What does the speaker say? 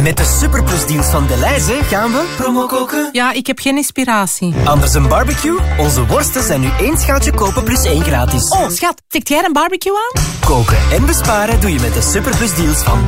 Met de Superplus-deals van Delhaize gaan we promo koken. Ja, ik heb geen inspiratie. Anders een barbecue? Onze worsten zijn nu 1 schaaltje kopen plus 1 gratis. Oh, schat, tikt jij een barbecue aan? Koken en besparen doe je met de Superplus-deals van